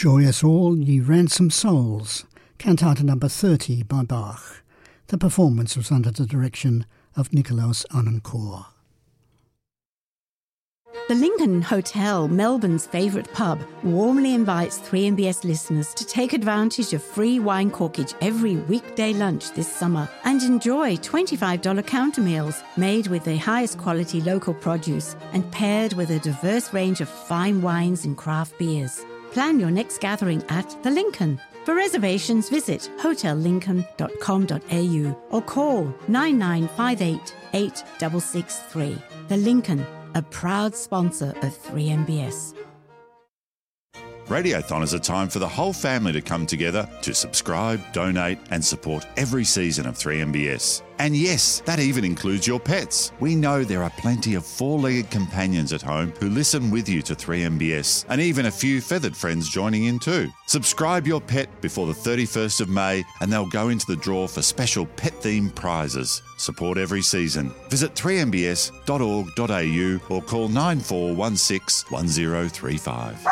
Joy us all, ye ransomed souls, cantata number 30 by Bach. The performance was under the direction of Nikolaus Anencourt. The Lincoln Hotel, Melbourne's favourite pub, warmly invites 3MBS listeners to take advantage of free wine corkage every weekday lunch this summer and enjoy $25 counter meals made with the highest quality local produce and paired with a diverse range of fine wines and craft beers. Plan your next gathering at The Lincoln. For reservations, visit hotellincoln.com.au or call 9958 8663. The Lincoln, a proud sponsor of 3MBS. Radiothon is a time for the whole family to come together to subscribe, donate and support every season of 3MBS. And yes, that even includes your pets. We know there are plenty of four-legged companions at home who listen with you to 3MBS, and even a few feathered friends joining in too. Subscribe your pet before the 31st of May and they'll go into the draw for special pet-themed prizes. Support every season. Visit 3mbs.org.au or call 9416 1035.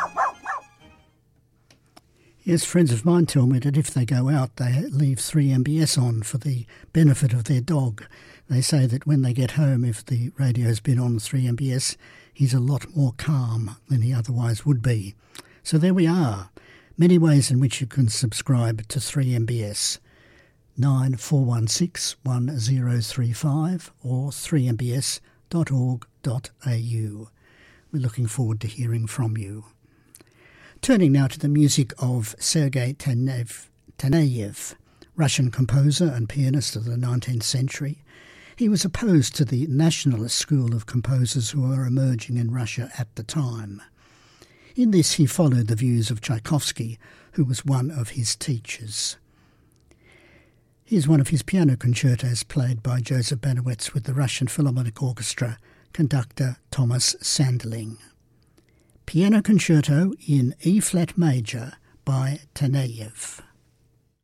Yes, friends of mine tell me that if they go out, they leave 3MBS on for the benefit of their dog. They say that when they get home, if the radio's been on 3MBS, he's a lot more calm than he otherwise would be. So there we are. Many ways in which you can subscribe to 3MBS. 9416 1035 or 3mbs.org.au. We're looking forward to hearing from you. Turning now to the music of Sergei Taneyev, Russian composer and pianist of the 19th century. He was opposed to the nationalist school of composers who were emerging in Russia at the time. In this he followed the views of Tchaikovsky, who was one of his teachers. Here's one of his piano concertos played by Joseph Banowetz with the Russian Philharmonic Orchestra, conductor Thomas Sanderling. Piano Concerto in E-flat major by Taneyev.